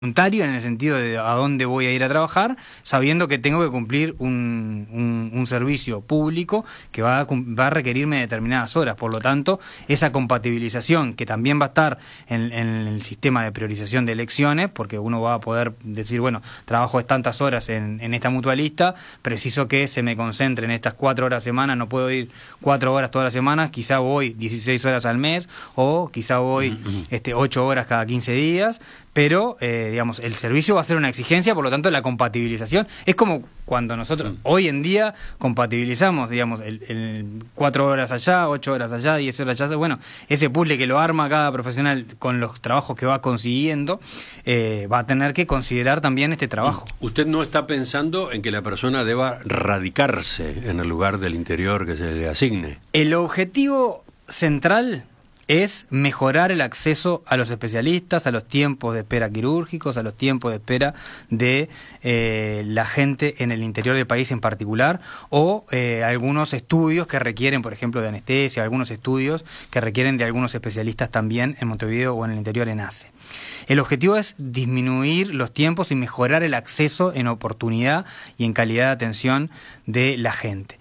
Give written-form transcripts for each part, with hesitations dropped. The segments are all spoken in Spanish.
voluntario en el sentido de a dónde voy a ir a trabajar, sabiendo que tengo que cumplir un servicio público que va a requerirme determinadas horas. Por lo tanto, esa compatibilización que también va a estar en el sistema de priorización de elecciones, porque uno va a poder decir, bueno, trabajo tantas horas en esta mutualista, preciso que se me concentre en estas 4 horas a semana, no puedo ir 4 horas todas las semanas, quizá voy 16 horas al mes o quizá voy 8 horas cada 15 días, pero digamos, el servicio va a ser una exigencia, por lo tanto la compatibilización es como cuando nosotros hoy en día compatibilizamos, digamos, el 4 horas allá, 8 horas allá, 10 horas allá, bueno, ese puzzle que lo arma cada profesional con los trabajos que va consiguiendo, va a tener que considerar también este trabajo. ¿Usted no está pensando en que la persona deba radicarse en el lugar del interior que se le asigne? El objetivo central es mejorar el acceso a los especialistas, a los tiempos de espera quirúrgicos, a los tiempos de espera de la gente en el interior del país en particular, o algunos estudios que requieren, por ejemplo, de anestesia, algunos estudios que requieren de algunos especialistas también en Montevideo o en el interior en ACE. El objetivo es disminuir los tiempos y mejorar el acceso en oportunidad y en calidad de atención de la gente.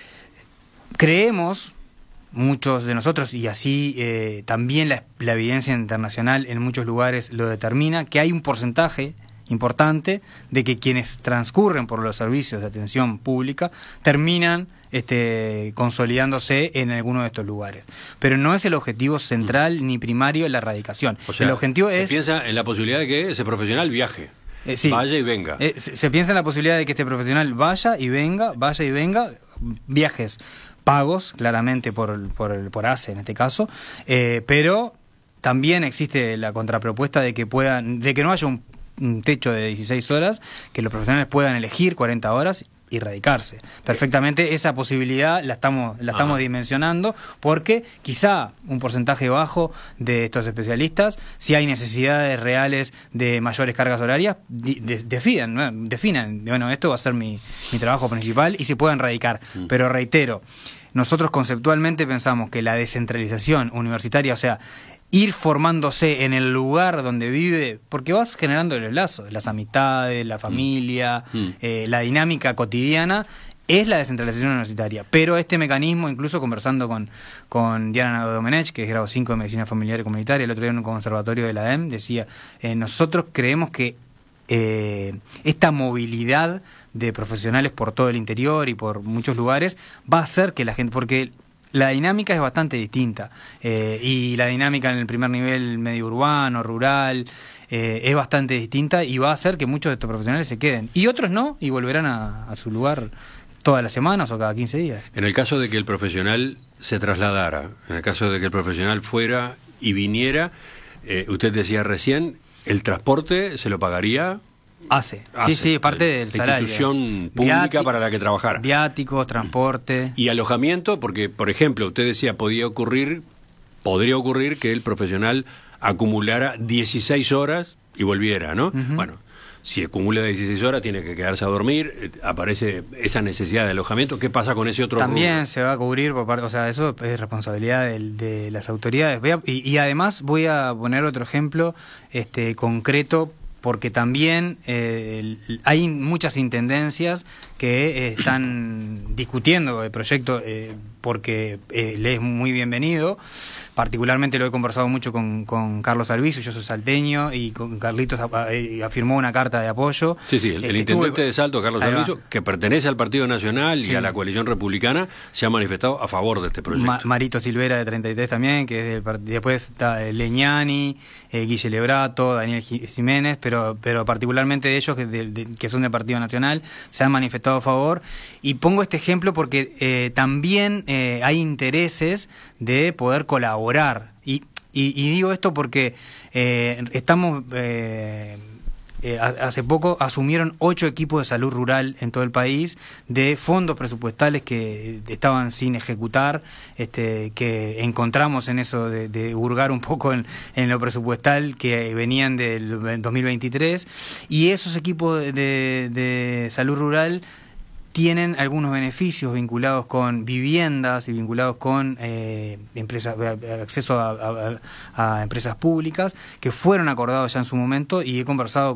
Creemos, muchos de nosotros, y así también la evidencia internacional en muchos lugares lo determina, que hay un porcentaje importante de que quienes transcurren por los servicios de atención pública terminan consolidándose en alguno de estos lugares. Pero no es el objetivo central ni primario la erradicación. O sea, el objetivo se piensa en la posibilidad de que ese profesional viaje. Sí, vaya y venga. Se piensa en la posibilidad de que este profesional vaya y venga, viajes pagos claramente por ACE en este caso, pero también existe la contrapropuesta de que no haya un techo de 16 horas, que los profesionales puedan elegir 40 horas y radicarse. Perfectamente esa posibilidad la estamos dimensionando, porque quizá un porcentaje bajo de estos especialistas, si hay necesidades reales de mayores cargas horarias, definan, bueno, esto va a ser mi trabajo principal y se puedan radicar. Pero reitero, nosotros conceptualmente pensamos que la descentralización universitaria, o sea, ir formándose en el lugar donde vive, porque vas generando los lazos, las amistades, la familia, la dinámica cotidiana, es la descentralización universitaria. Pero este mecanismo, incluso conversando con Diana Domenech, que es grado 5 de Medicina Familiar y Comunitaria, el otro día en un conservatorio de la ADEM, decía, nosotros creemos que esta movilidad de profesionales por todo el interior y por muchos lugares va a hacer que la gente, porque la dinámica es bastante distinta, y la dinámica en el primer nivel medio urbano, rural, es bastante distinta, y va a hacer que muchos de estos profesionales se queden, y otros no, y volverán a su lugar todas las semanas o cada 15 días. En el caso de que el profesional se trasladara, en el caso de que el profesional fuera y viniera, usted decía recién, ¿el transporte se lo pagaría? ACE. Sí, parte del salario. La institución pública para la que trabajara. Viáticos, transporte. Y alojamiento, porque, por ejemplo, usted decía, podría ocurrir que el profesional acumulara 16 horas y volviera, ¿no? Bueno, si acumula 16 horas, tiene que quedarse a dormir, aparece esa necesidad de alojamiento. ¿Qué pasa con ese otro También rubro? Se va a cubrir por parte, o sea, eso es responsabilidad de las autoridades. Y además voy a poner otro ejemplo concreto, porque también hay muchas intendencias que están discutiendo el proyecto, porque le es muy bienvenido. Particularmente lo he conversado mucho con Carlos Alviso, yo soy salteño, y con Carlitos afirmó una carta de apoyo. Sí, el intendente de Salto, Carlos Alviso, que pertenece al Partido Nacional y a la coalición republicana, se ha manifestado a favor de este proyecto. Marito Silvera de 33 también, que es después está Leñani, Guille Lebrato, Daniel Jiménez, pero particularmente de ellos que son del Partido Nacional, se han manifestado a favor. Y pongo este ejemplo porque también hay intereses de poder colaborar. Y digo esto porque estamos... hace poco asumieron 8 equipos de salud rural en todo el país de fondos presupuestales que estaban sin ejecutar, que encontramos en eso de hurgar un poco en lo presupuestal que venían del 2023, y esos equipos de salud rural tienen algunos beneficios vinculados con viviendas y vinculados con empresas, acceso a empresas públicas, que fueron acordados ya en su momento, y he conversado